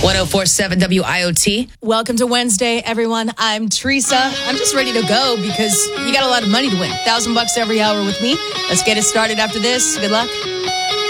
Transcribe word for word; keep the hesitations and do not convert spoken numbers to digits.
one oh four point seven W I O T. Welcome to Wednesday, everyone. I'm Teresa. I'm just ready to go because you got a lot of money to win. Thousand bucks every hour with me. Let's get it started after this. Good luck.